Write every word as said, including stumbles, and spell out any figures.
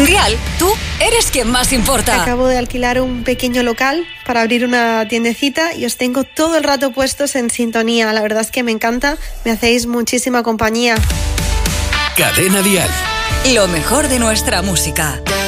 Dial, tú eres quien más importa. Acabo de alquilar un pequeño local para abrir una tiendecita y os tengo todo el rato puestos en sintonía. La verdad es que me encanta, me hacéis muchísima compañía. Cadena Dial. Lo mejor de nuestra música.